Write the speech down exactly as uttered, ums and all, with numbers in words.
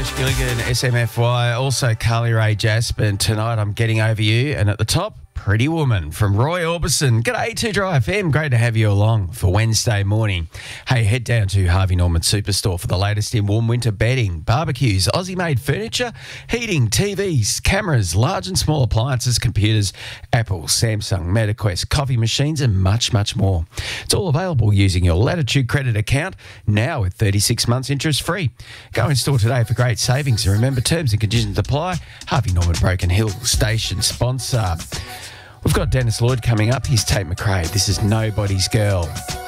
Hamish Gilligan, S M F Y, also Carly Rae Jepsen. Tonight I'm Getting Over You, and at the top, Pretty Woman from Roy Orbison. G'day to Dry F M. Great to have you along for Wednesday morning. Hey, head down to Harvey Norman Superstore for the latest in warm winter bedding, barbecues, Aussie-made furniture, heating, T Vs, cameras, large and small appliances, computers, Apple, Samsung, MetaQuest, coffee machines and much, much more. It's all available using your Latitude credit account, now with thirty-six months interest free. Go in store today for great savings, and remember, terms and conditions apply. Harvey Norman Broken Hill station sponsor. We've got Dennis Lloyd coming up. He's Tate McRae. This is Nobody's Girl.